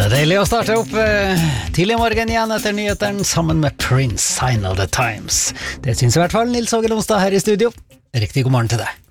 Deilig å starte opp tidlig morgen igjen etter nyheteren sammen med Prince, Sign of the Times. Det synes i hvert fall Nils Åge Lonstad her i studio. Riktig god morgen til deg.